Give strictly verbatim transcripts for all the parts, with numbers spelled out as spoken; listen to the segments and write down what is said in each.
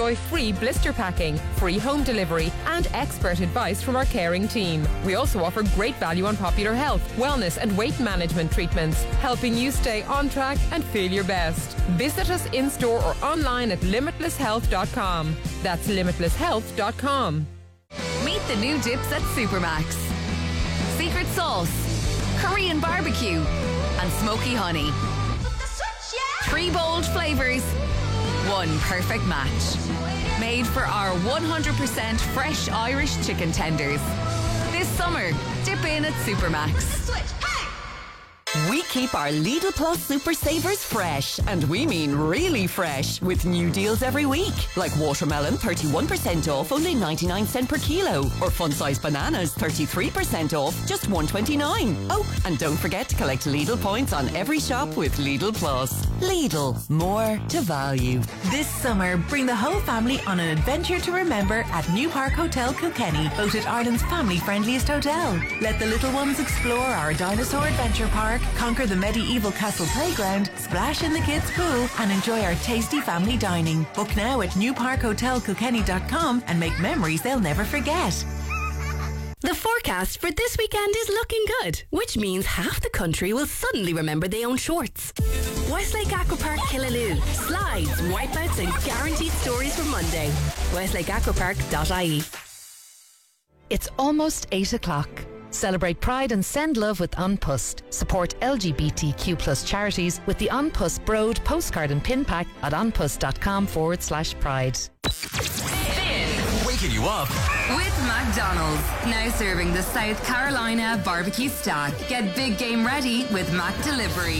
enjoy free blister packing, free home delivery, and expert advice from our caring team. We also offer great value on popular health, wellness, and weight management treatments, helping you stay on track and feel your best. Visit us in store or online at limitless health dot com. That's limitless health dot com. Meet the new dips at Supermax. Secret sauce, Korean barbecue, and smoky honey. Three bold flavours, one perfect match. Made for our one hundred percent fresh Irish chicken tenders. This summer, dip in at Supermax. We keep our Lidl Plus Super Savers fresh, and we mean really fresh, with new deals every week. Like watermelon, thirty-one percent off, only ninety-nine cents per kilo. Or fun-sized bananas, thirty-three percent off, just one twenty-nine. Oh, and don't forget to collect Lidl points on every shop with Lidl Plus. Lidl, more to value. This summer, bring the whole family on an adventure to remember at New Park Hotel Kilkenny, voted Ireland's family-friendliest hotel. Let the little ones explore our dinosaur adventure park, conquer the medieval castle playground, splash in the kids' pool, and enjoy our tasty family dining. Book now at new park hotel kilkenny dot com and make memories they'll never forget. The forecast for this weekend is looking good, which means half the country will suddenly remember they own shorts. Westlake Aquapark Killaloe. Slides, wipeouts and guaranteed stories for Monday. westlake aquapark dot I E. It's almost eight o'clock. Celebrate Pride and send love with An Post. Support L G B T Q plus charities with the An Post Broad postcard and pin pack at anpost.com forward slash pride. Waking you up With McDonald's, now serving the South Carolina barbecue stack. Get big game ready with Mac Delivery.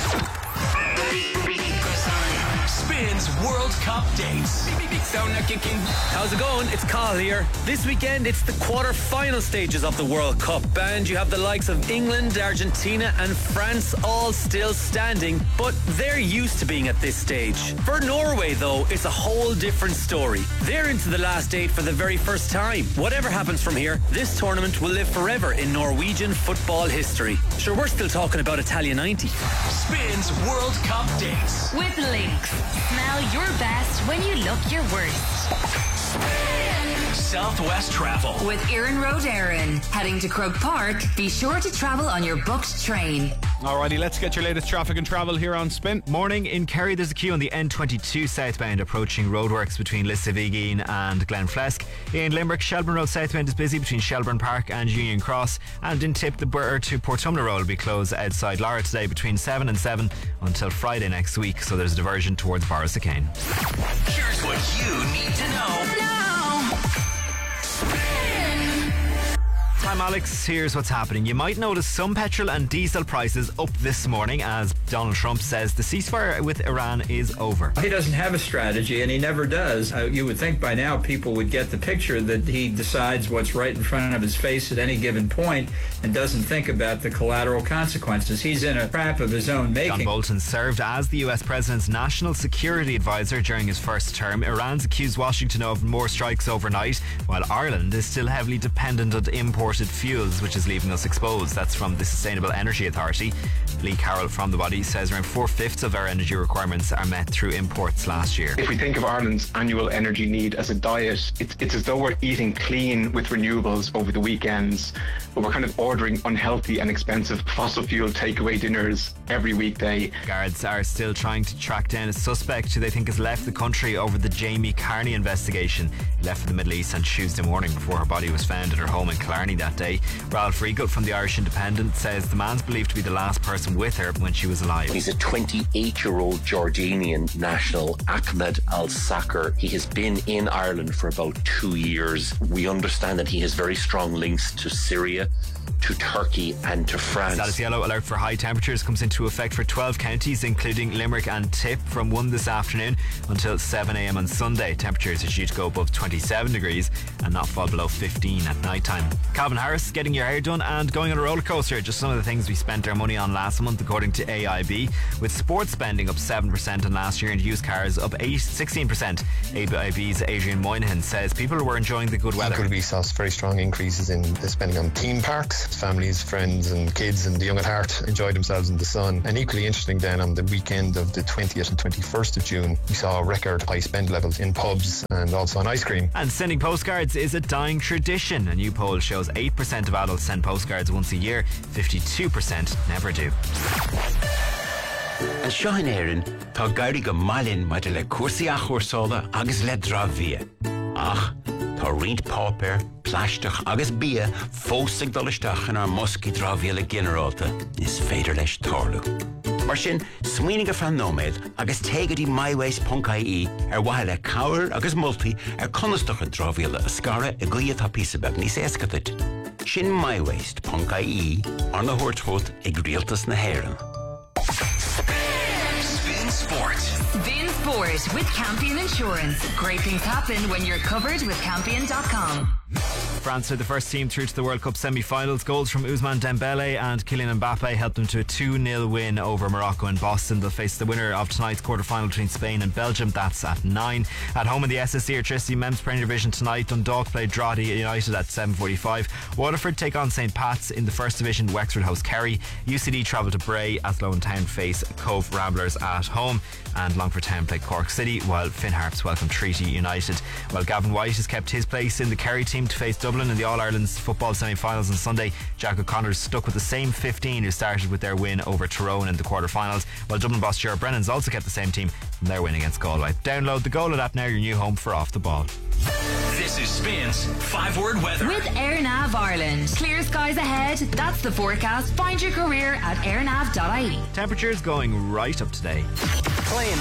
Spins World Cup dates. How's it going? It's Carl here. This weekend it's the quarter-final stages of the World Cup, and you have the likes of England, Argentina and France all still standing, but they're used to being at this stage. For Norway though, it's a whole different story. They're into the last eight for the very first time. Whatever happens from here, this tournament will live forever in Norwegian football history. Sure, we're still talking about Italia ninety. Spins World Cup dates with Lynx. Smell your best when you look your worst. Southwest Travel with Erin Road Erin. Heading to Croke Park, be sure to travel on your booked train. Alrighty, let's get your latest traffic and travel here on Spin. Morning in Kerry, there's a queue on the N twenty-two southbound approaching roadworks between Lissaviggin and Glenflesk. In Limerick, Shelburne Road southbound is busy between Shelburne Park and Union Cross. And in Tip, the Burr to Portumna Road will be closed outside Lara today between seven and seven until Friday next week. So there's a diversion towards Borrisacane. Here's what you need to know now. Time, Alex. Here's what's happening. You might notice some petrol and diesel prices up this morning as Donald Trump says the ceasefire with Iran is over. He doesn't have a strategy, and he never does. Uh, you would think by now people would get the picture that he decides what's right in front of his face at any given point and doesn't think about the collateral consequences. He's in a trap of his own making. John Bolton served as the U S president's national security advisor during his first term. Iran's accused Washington of more strikes overnight, while Ireland is still heavily dependent on imported fuels, which is leaving us exposed. That's from the Sustainable Energy Authority. Lee Carroll from the body says around four-fifths of our energy requirements are met through imports last year. If we think of Ireland's annual energy need as a diet, it's, it's as though we're eating clean with renewables over the weekends, but we're kind of ordering unhealthy and expensive fossil fuel takeaway dinners every weekday. Guards are still trying to track down a suspect who they think has left the country over the Jamie Carney investigation. He left for the Middle East on Tuesday morning before her body was found at her home in Killarney that day. Ralph Regal from the Irish Independent says the man's believed to be the last person with her when she was alive. He's a twenty-eight-year-old Jordanian national, Ahmed Al-Sakr. He has been in Ireland for about two years. We understand that he has very strong links to Syria, to Turkey and to France. Status yellow alert for high temperatures comes into effect for twelve counties, including Limerick and Tip, from one this afternoon until seven a.m. on Sunday. Temperatures are due to go above twenty-seven degrees and not fall below fifteen at night time. Calvin Harris getting your hair done and going on a roller coaster. Just some of the things we spent our money on last last month, according to A I B, with sports spending up seven percent on last year and used cars up eight, sixteen percent. A I B's Adrian Moynihan says people were enjoying the good weather. Equally, we saw very strong increases in the spending on theme parks. Families, friends and kids and the young at heart enjoyed themselves in the sun. And equally interesting then, on the weekend of the twentieth and twenty-first of June, we saw record high spend levels in pubs and also on ice cream. And sending postcards is a dying tradition. A new poll shows eight percent of adults send postcards once a year, fifty-two percent never do. An seo in éireann, tá gairí go mailinn maite le cuasaí a chóirsála agus le drámhia. Ach, tá riant pápéir, pláisteach agus bia fósaigh dul isteach in ar moscaí drámhia le generalta is féidir leis tarlú. Mar sin, smaoinigh go fan nóméid agus tégadí mywaste dot I E ar waithe le cabhair agus multaí ar conasteach an drámhia le ascara i gcuiad tá píosa beag níos éascatit. Sin mywaste dot I E ar na thuairteót ag rialtas na hÉireann. Spin Sport. Spin Sport with Campion Insurance. Great things happen when you're covered with Campion dot com. France are the first team through to the World Cup semi-finals. Goals from Ousmane Dembele and Kylian Mbappe helped them to a two nil win over Morocco in Boston. They'll face the winner of tonight's quarter-final between Spain and Belgium. That's at nine. At home in the S S C Electricity Men's Premier Division tonight, Dundalk play Drogheda United at seven forty-five. Waterford take on St Pat's in the First Division. Wexford host Kerry. U C D travel to Bray. Athlone Town face Cove Ramblers at home. And Longford Town play Cork City, while Finn Harps welcome Treaty United. While Gavin White has kept his place in the Kerry team to face Dublin in the All-Ireland's football semi-finals on Sunday. Jack O'Connor's stuck with the same fifteen who started with their win over Tyrone in the quarter-finals, while Dublin boss Gerard Brennan's also kept the same team from their win against Galway. Download the Goal app now, your new home for Off the Ball. This is Spin's five-word weather. With AirNav Ireland. Clear skies ahead. That's the forecast. Find your career at airnav dot I E. Temperatures going right up today. Playing